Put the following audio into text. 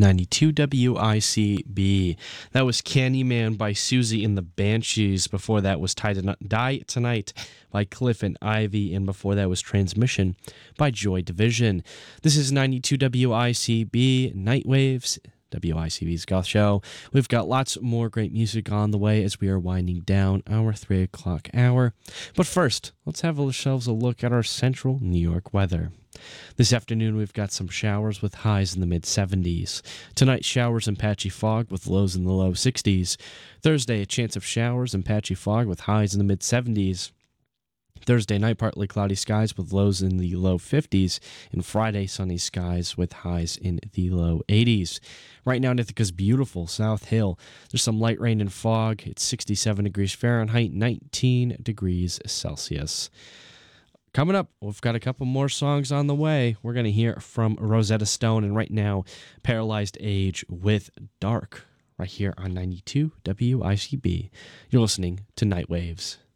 92 WICB. That was Candyman by Susie and the Banshees. Before that was Die Tonight by Cliff and Ivy. And before that was Transmission by Joy Division. This is 92 WICB Nightwaves, WICB's Goth Show. We've got lots more great music on the way as we are winding down our 3 o'clock hour. But first, let's have ourselves a look at our central New York weather. This afternoon, we've got some showers with highs in the mid-70s. Tonight, showers and patchy fog with lows in the low 60s. Thursday, a chance of showers and patchy fog with highs in the mid-70s. Thursday night, partly cloudy skies with lows in the low 50s. And Friday, sunny skies with highs in the low 80s. Right now, Ithaca's beautiful. South Hill, there's some light rain and fog. It's 67 degrees Fahrenheit, 19 degrees Celsius. Coming up, we've got a couple more songs on the way. We're going to hear from Rosetta Stone, and right now, Paralyzed Age with Dark, right here on 92 WICB. You're listening to Nightwaves.